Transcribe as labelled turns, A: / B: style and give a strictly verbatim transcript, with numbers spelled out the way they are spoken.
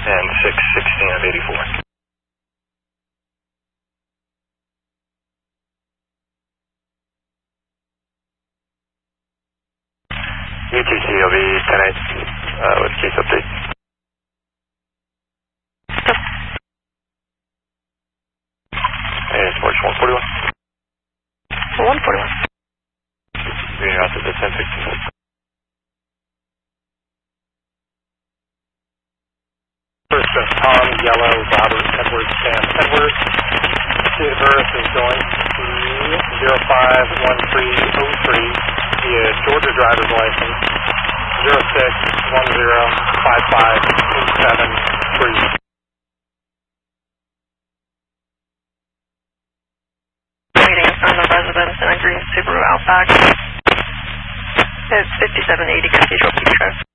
A: and six sixteen of eighty-four. U T C will be ten eight uh, with case update. And March one forty-one.
B: one forty-one.
A: Being out to the ten sixteen.
C: First of Tom, Yellow, Robert, Edward, Sam, Edward. Date of birth is going to zero five one three oh three via Georgia driver's license zero six one zero five five eight seven three.
B: Waiting on the residence in a green Subaru Outback. It's fifty-seven eighty Cathedral Beach Road.